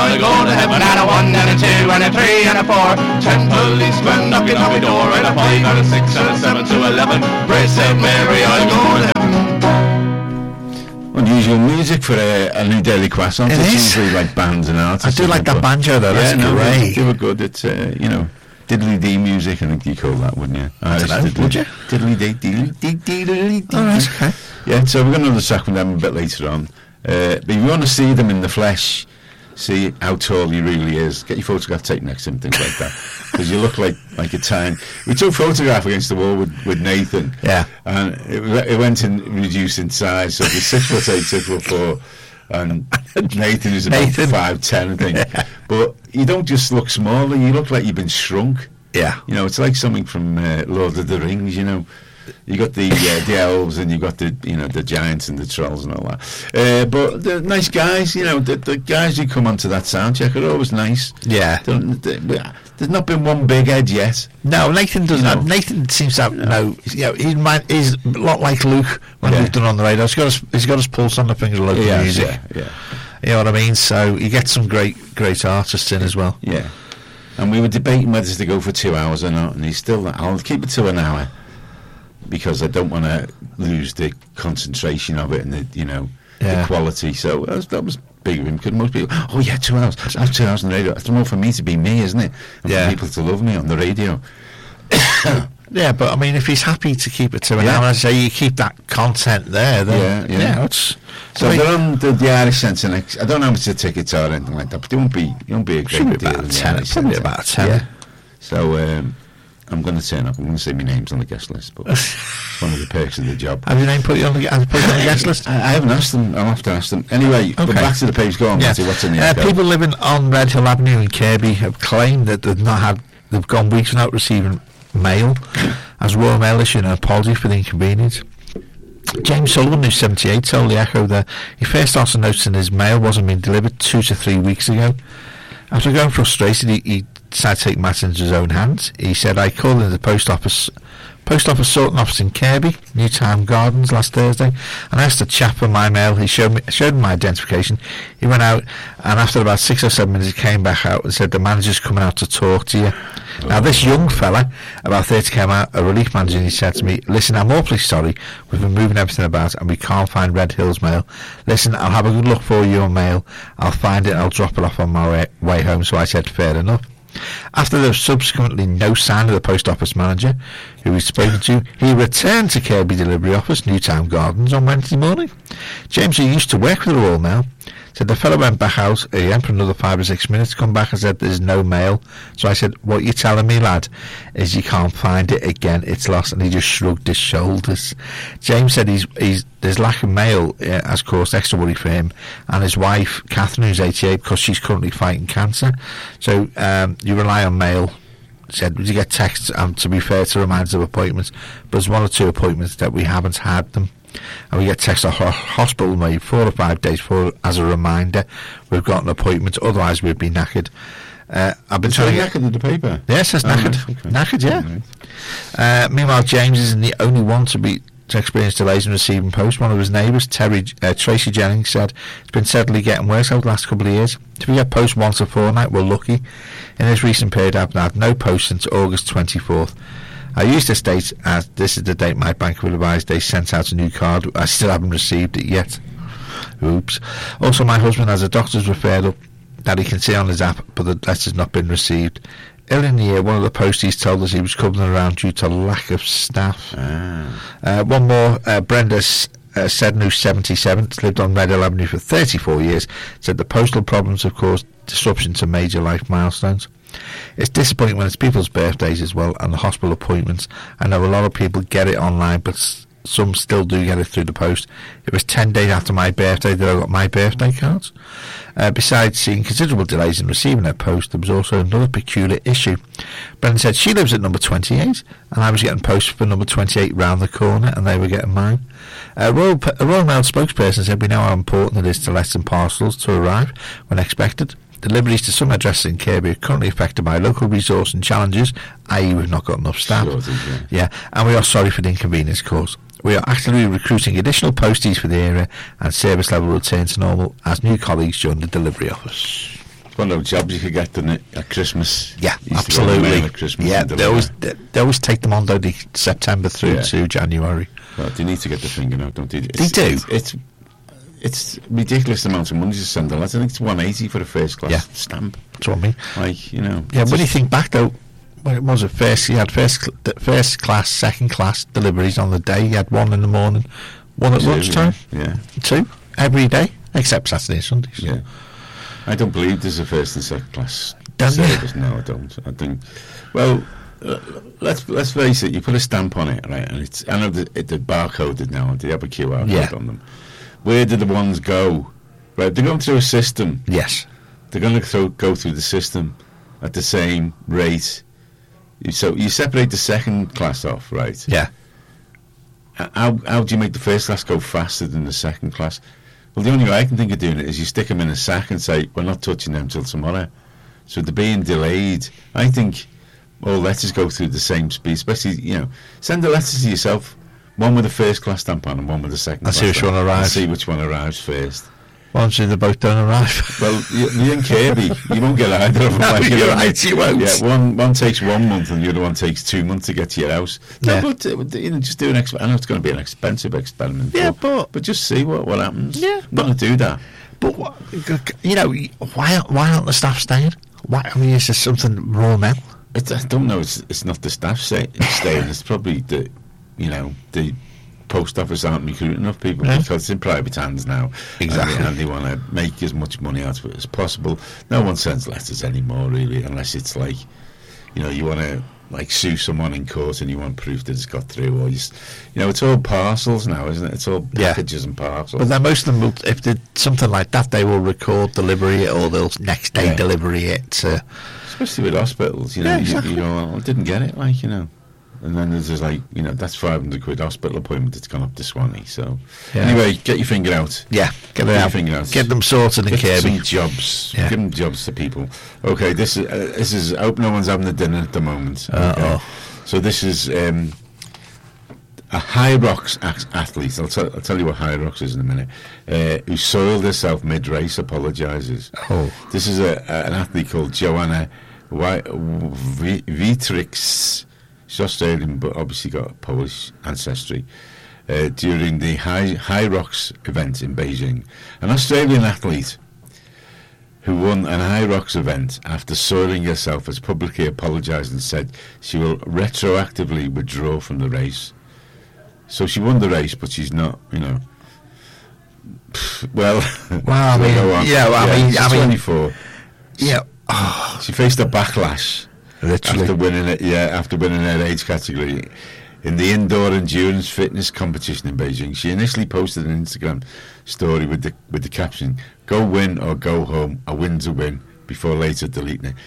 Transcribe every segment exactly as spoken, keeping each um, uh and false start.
I'll go to heaven. And a one and a two and a three and a four. Ten policemen knocking on my door. And a five and a six and a seven to eleven. Praise Saint Mary, I'll go to heaven. Unusual music for a, a new daily croissant. It it's is. usually like bands and artists. I do like that banjo though. That's yeah, no, great. they were good. It's uh, you know, diddly-dee music. I think you call that, wouldn't you? I don't know, diddly, would you? Diddly-dee, diddly-dee, diddly-dee. All right, okay. Yeah, so we're going to another track from them a bit later on. Uh, but if you want to see them in the flesh, see how tall he really is, get your photograph taken next to him, things like that. Because you look like like a tiny... We took a photograph against the wall with, with Nathan. Yeah. And it, it went in reduced in size, so it was six foot eight, six foot four. And Nathan is about Nathan. five ten, I think. Yeah. But you don't just look smaller, you look like you've been shrunk. Yeah. You know, it's like something from uh, Lord of the Rings, you know. You got the uh, the elves and you got the you know the giants and the trolls and all that. Uh, but the nice guys, you know, the, the guys who come onto that sound check are always nice. Yeah. Don't, they, there's not been one big head yet. No, Nathan doesn't. No. Have, Nathan seems to have no. You know, he might, he's a lot like Luke when Yeah. we've done on the radio. He's got his, he's got his pulse on the fingers of local Yeah, music. yeah, yeah, You know what I mean? So you get some great great artists in as well. yeah. And we were debating whether to go for two hours or not, and he's still. I'll keep it to an hour because I don't want to lose the concentration of it and the you know Yeah. the quality. So that was, that was big of him because most people, oh yeah, two hours. That's two hours on the radio. It's more for me to be me, isn't it? And Yeah. for people to love me on the radio. Yeah, but I mean, if he's happy to keep it to an Yeah. hour, I say you keep that content there. Then, Yeah, yeah. it's. So I mean, they're on the, the Irish Centre next. I don't know how much the tickets are or anything like that, but they won't be. It won't be a should great be deal. about in a the ten. Irish Probably Centre. about a ten. Yeah. So um, I'm going to turn up. I'm going to say my name's on the guest list, but it's one of the perks of the job. Have your name put you on the, have you put you on the guest list? I, I haven't asked them. I'll have to ask them. Anyway, Okay. go back to the page. Go on. Yeah. Matty, what's in the Uh, echo? people living on Red Hill Avenue in Kirby have claimed that they've not had. They've gone weeks without receiving mail, as Royal Mail issued an apology for the inconvenience. James Sullivan, who's seventy-eight, told the Echo that he first started noticing his mail wasn't being delivered two to three weeks ago. After going frustrated, he, he decided to take matters into his own hands. He said, I called into the post office post office sorting office in Kirby, Newtown Gardens, last Thursday, and I asked the chap for my mail. He showed me showed him my identification. He went out, and after about six or seven minutes, he came back out and said, the manager's coming out to talk to you. Oh. Now, this young fella, about thirty, came out, a relief manager, and he said to me, listen, I'm awfully sorry. We've been moving everything about, and we can't find Red Hills mail. Listen, I'll have a good look for your mail. I'll find it, and I'll drop it off on my way, way home. So I said, fair enough. After there was subsequently no sign of the post office manager who he'd spoken to, he returned to Kirby Delivery Office, Newtown Gardens, on Wednesday morning. James, who used to work with the Royal Mail, said the fellow went back out again for another five or six minutes, come back and said there's no mail. So I said, what you're telling me, lad, is you can't find it again, it's lost. And he just shrugged his shoulders. James said he's, he's there's lack of mail uh, has caused extra worry for him and his wife, Catherine, who's eighty-eight, because she's currently fighting cancer. So um, you rely on mail. Said, would you get texts, um, to be fair, to remind us of appointments, but there's one or two appointments that we haven't had them. And we get text off our hospital maybe four or five days for as a reminder we've got an appointment, otherwise we'd be knackered. Uh, I've been It's trying to knackered get in the paper. Yes, it's Oh, knackered. right, okay. Knackered, yeah. Oh, right. Uh, meanwhile, James isn't the only one to be to experience delays in receiving post. One of his neighbours, Terry uh, Tracy Jennings, said it's been steadily getting worse over the last couple of years. If we get post once a fortnight, we're lucky. In this recent period, I've had no post since August twenty-fourth. I used to state as this is the date my bank will advise they sent out a new card. I still haven't received it yet. Oops. Also, my husband has a doctor's referral that he can see on his app, but the letter's not been received. Earlier in the year, one of the posties told us he was coming around due to lack of staff. Ah. Uh, one more, uh, Brenda S- uh, Seddon, who's seventy-seven, lived on Red Hill Avenue for thirty-four years, said the postal problems have caused disruption to major life milestones. It's disappointing when it's people's birthdays as well and the hospital appointments. I know a lot of people get it online, but s- some still do get it through the post. It was ten days after my birthday that I got my birthday cards. Uh, besides seeing considerable delays in receiving her post, there was also another peculiar issue. Brendan said she lives at number twenty-eight, and I was getting posts for number twenty-eight round the corner, and they were getting mine. Uh, Royal, a Royal Mail spokesperson said we know how important it is to lessen parcels to arrive when expected. Deliveries to some addresses in Kirby are currently affected by local resource and challenges, that is we've not got enough staff. Sure, yeah. yeah, and we are sorry for the inconvenience caused. We are actively recruiting additional posties for the area, and service level will return to normal as new colleagues join the delivery office. It's one of those jobs you could get, didn't it, at Christmas? Yeah, You used to go to absolutely. mail at Christmas Yeah, and they deliver. always they, they always take them on, don't they? September through Yeah. to January. Well, they need to get the finger out, don't they? They It's, do. It's, it's it's ridiculous amount of money to send a letter. I think it's one eighty for a first class Yeah. stamp. That's what I mean. Like, you know. Yeah, it's when you just- think back though, when it was at first, you had first cl- th- first class, second class deliveries on the day. You had one in the morning, one at Two, lunchtime, Yeah. two every day, except Saturday and Sundays. Yeah. I don't believe there's a first and second class Don't you? service. No, I don't. I think. Well, uh, let's let's face it. You put a stamp on it, right? And it's. I know the, it, the barcoded now. They have a Q R code Yeah. on them. Where do the ones go? Right, they're going through a system. Yes. They're going to throw, go through the system at the same rate. You- So you separate the second class off, right? Yeah. H- How how do you make the first class go faster than the second class? Well, the only way I can think of doing it is you stick them in a sack and say, we're not touching them till tomorrow. So they're being delayed. I think all letters go through the same speed, especially, you know, send a letter to yourself, one with a first class stamp on and one with a second And class see which stamp, one arrives. and see which one arrives first. Well, so they both don't arrive. Well, you, you and Kirby, you won't get either of them. No, like, you you're know, right, you won't. Yeah, one one takes one month and the other one takes two months to get to your house. No, Yeah. but uh, you know, just do an experiment. I know it's going to be an expensive experiment. Yeah, but, but- but just see what, what happens. Yeah. I'm not going to do that. But what, you know, why why aren't the staff staying? Why? I mean, is there something wrong now? It's, I don't know. It's it's not the staff say, staying. It's probably the, you know, the post office aren't recruiting enough people Yeah. because it's in private hands now. Exactly. And they, and they want to make as much money out of it as possible. No one sends letters anymore, really, unless it's like, you know, you want to like sue someone in court and you want proof that it's got through, or you, s- you know, it's all parcels now, isn't it? It's all Yeah. packages and parcels. But then most of them, will, if they something like that, they will record delivery it, or they'll next day Yeah. delivery it. Uh, Especially with hospitals, you know, Yeah, you, exactly. you go, oh, I didn't get it, like, you know. And then there's this, like, you know, that's five hundred quid hospital appointment that's gone up to Swanee, so. Yeah. Anyway, get your finger out. yeah, get it your out. finger out. Get them sorted in Get Kirby. some jobs. Yeah. Give them jobs to people. Okay, this is, uh, this is, I hope no one's having a dinner at the moment. Uh-oh. Okay. So this is um, a High Rocks ac- athlete, I'll, tell I'll tell you what High Rocks is in a minute, uh, who soiled herself mid-race, apologises. Oh. This is a, a, an athlete called Joanna Wi- V- Vitrix. She's Australian, but obviously got Polish ancestry. Uh, during the High, High Rocks event in Beijing, an Australian athlete who won an High Rocks event after soiling herself has publicly apologised and said she will retroactively withdraw from the race. So she won the race, but she's not, you know. Well, Well, I mean, go on. yeah, well, I mean- she's I mean- twenty-four. Yeah, She faced a backlash literally. after winning it. Yeah, after winning her age category in the indoor endurance fitness competition in Beijing. She initially posted an Instagram story with the with the caption, "Go win or go home. A win's a win," before later deleting it.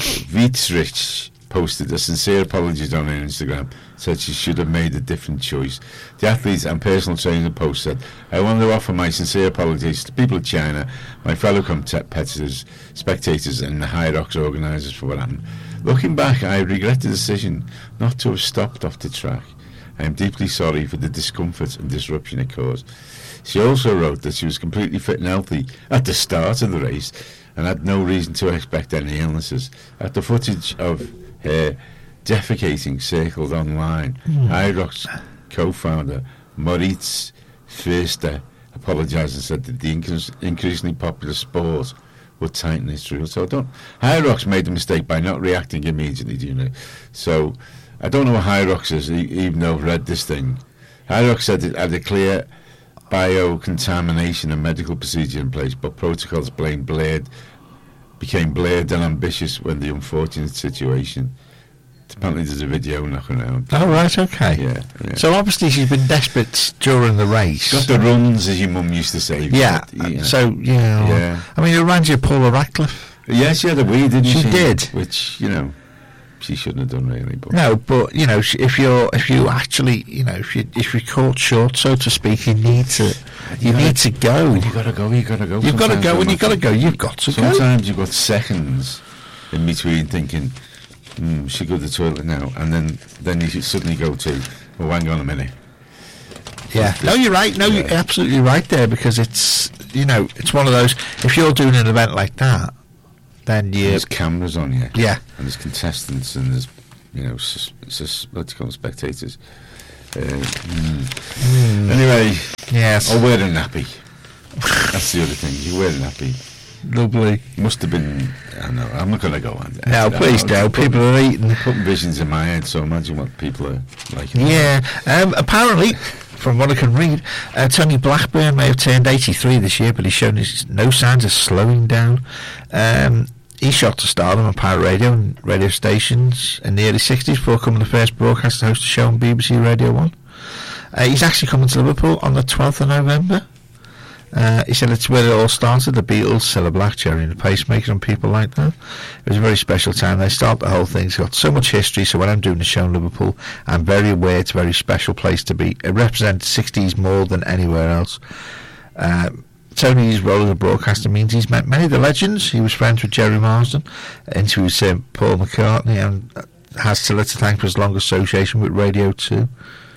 Vitrich posted a sincere apology on her Instagram, said she should have made a different choice. The athlete and personal trainer in the post said, "I want to offer my sincere apologies to the people of China, my fellow competitors, spectators and the High Rocks organisers for what happened. Looking back, I regret the decision not to have stopped off the track. I am deeply sorry for the discomfort and disruption it caused." She also wrote that she was completely fit and healthy at the start of the race and had no reason to expect any illnesses. After footage of her defecating circled online, Mm. High Rocks co-founder Moritz Förster apologised and said that the increas- increasingly popular sport would tighten its rules. So I don't. High Rocks made the mistake by not reacting immediately, do you know? So I don't know what High Rocks is, e- even though I've read this thing. High Rocks said it had a clear biocontamination and medical procedure in place, but protocols blamed Blared became blurred and ambitious when the unfortunate situation. Apparently, there's a video knocking around. Oh, right, okay. Yeah, yeah. So obviously she's been desperate during the race. Got the runs, as your mum used to say. Yeah, But, you know. so, you know, Yeah. I mean, it reminds you of Paula Radcliffe. Yeah, she had a wee, didn't she? She did. Which, you know, she shouldn't have done really. But No, but, you know, sh- if you're, if you actually, you know, if, you, if you're caught short, so to speak, you need to, you gotta- need to go. you got to go, you got to go. You've got to Sometimes go, and I'm you've got to not- go, you've got to go. Sometimes you've got seconds in between thinking, hmm, should go to the toilet now, and then then you should suddenly go to, well, hang on a minute. Yeah. No, you're right. No, Yeah. you're absolutely right there, because it's, you know, it's one of those, if you're doing an event like that, then you There's cameras on you. yeah. And there's contestants and there's, you know, s- s- what do you call them, spectators. Uh, mm. Mm. Anyway, Yes. I'll wear a nappy. That's the other thing. You wear a nappy. Lovely. Must have been. I know. I'm not going to go on. No, please don't. People are eating. Putting visions in my head, so imagine what people are like. Yeah. Um, apparently, from what I can read, uh, Tony Blackburn may have turned eighty-three this year, but he's shown his, no signs of slowing down. Um, he shot to stardom on pirate radio and radio stations in the early sixties before becoming the first broadcaster to host a show on B B C Radio one. Uh, he's actually coming to Liverpool on the twelfth of November. Uh, he said it's where it all started, the Beatles, Cilla Black, Jerry and the Pacemaker and people like that. It was a very special time. They started the whole thing. It's got so much history, so when I'm doing the show in Liverpool, I'm very aware it's a very special place to be. It represents the sixties more than anywhere else. Uh, Tony's role as a broadcaster means he's met many of the legends. He was friends with Jerry Marsden, interviewed Sir Paul McCartney, and has Cilla to thank for his long association with Radio two.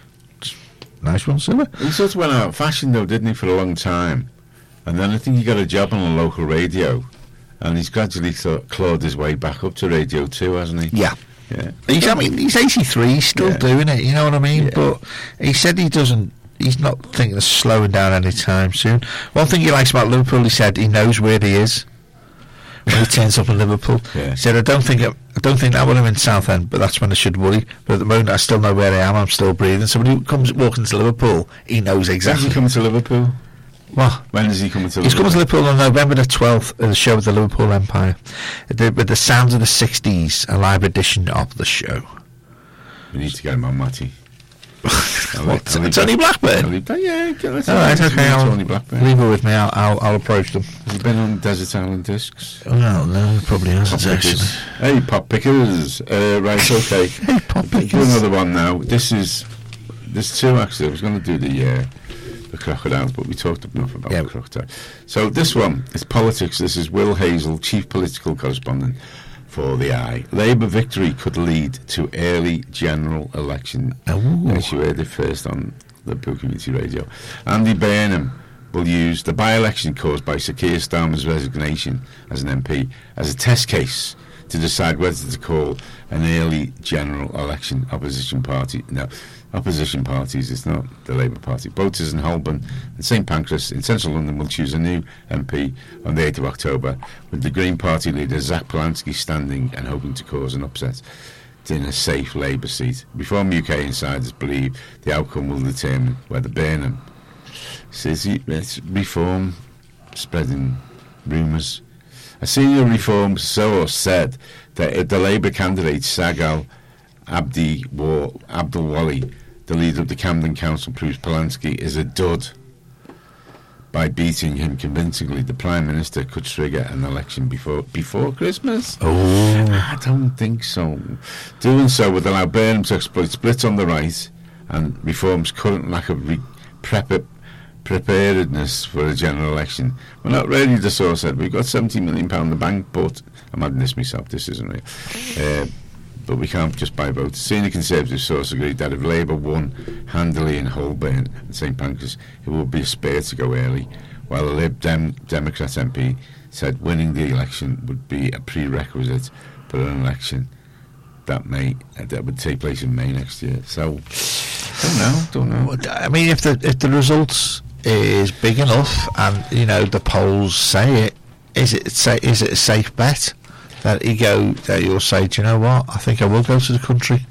Nice one, Cilla. He sort of went out of fashion, though, didn't he, for a long time? And then I think he got a job on a local radio, and he's gradually th- clawed his way back up to Radio two, hasn't he? Yeah. Yeah. He's, I mean, he's eighty-three, he's still Yeah. doing it, you know what I mean? Yeah. But he said he doesn't, he's not thinking of slowing down anytime soon. One thing he likes about Liverpool, he said, he knows where he is when he turns up in Liverpool. Yeah. He said, I don't think I don't think that when I'm in Southend, but that's when I should worry. But at the moment, I still know where I am, I'm still breathing. So when he comes walking to Liverpool, he knows When's exactly. he coming to Liverpool? What? When is he coming to He's Liverpool? coming to Liverpool on November the twelfth at the show with the Liverpool Empire. The, with the sounds of the sixties, a live edition of the show. We need to get him on, Matty. I'll What, leave- I'll leave Tony that- Blackburn? I'll leave that- yeah, get- let's All right, let's okay, leave I'll Tony Blackburn. leave it with me. I'll, I'll, I'll approach them. Has he been on Desert Island Discs? Well, no, he probably hasn't Pop actually. pickers. Hey, pop pickers. Uh, right, okay. Hey, pop Do pickers. another one now. This is. There's two actually. I was going to do the uh, the crocodiles, but we talked enough about Yeah. the crocodile. So this one is politics. This is Will Hazel, chief political correspondent for the Eye. Labour victory could lead to early general election. Ooh. Yes, you heard it first on the Blue Community Radio. Andy Burnham will use the by-election caused by Sir Keir Starmer's resignation as an M P as a test case to decide whether to call an early general election. Opposition party, no, opposition parties, it's not the Labour Party. Voters in Holborn and St Pancras in central London will choose a new M P on the eighth of October, with the Green Party leader Zach Polanski standing and hoping to cause an upset in a safe Labour seat. Reform U K insiders believe the outcome will determine whether Burnham says he, it's reform spreading rumours. A senior reform source said that if the Labour candidate Sagal Abdi Wa- Abdul Wali, the leader of the Camden Council, proves Polanski is a dud by beating him convincingly, the Prime Minister could trigger an election before before Christmas. Oh. I don't think so. Doing so would allow Burnham to exploit splits on the right and Reform's current lack of re- prep- preparedness for a general election. We're not ready, the source said. We've got seventy million pounds in the bank, but I'm adding this myself, this isn't real. Uh, but we can't just buy votes. Senior Conservative source agreed that if Labour won handily in Holborn and St Pancras, it would be a spare to go early, while the Lib Dem- Democrat M P said winning the election would be a prerequisite for an election that may uh, that would take place in May next year. So, don't know, don't know. Well, I mean, if the if the results is big enough, and you know the polls say it, is it say is it a safe bet that he go that you'll say, do you know what? I think I will go to the country.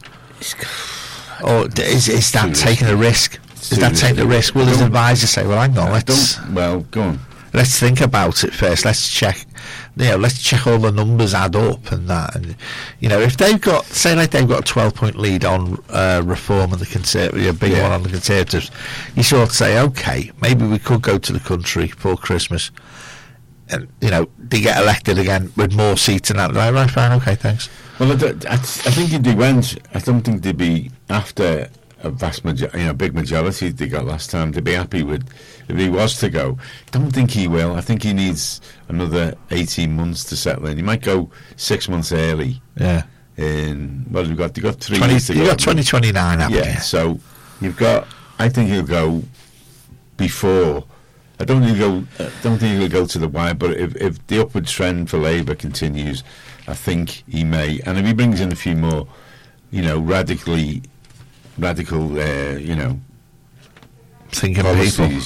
Or d- is is that Too taking a risk? It's Is too that taking a risky. risk? Will his Don't- advisor say, well, hang on, I let's don't. Well, go on. let's think about it first. Let's check, you know, let's check all the numbers add up and that. And you know, if they've got, say, like they've got a twelve point lead on uh, Reform and the Conservative, a big Yeah. one on the Conservatives, you sort of say, okay, maybe we could go to the country for Christmas, and you know, they get elected again with more seats and that. Right, right, fine, okay, thanks. Well, I, don't- I, I think if they went, I don't think they'd be after a vast majority, you know, big majority they got last time. They'd be happy with if he was to go. Don't think he will. I think he needs another eighteen months to settle in. He might go six months early. Yeah, In well, you've got you got three twenty. years to You go. got twenty twenty nine, haven't Yeah, you? so you've got. I think he'll go before I don't think he'll go. I don't think he'll go to the wire. But if, if the upward trend for Labour continues, I think he may. And if he brings in a few more, you know, radically, radical, uh, you know, thinking policies, people,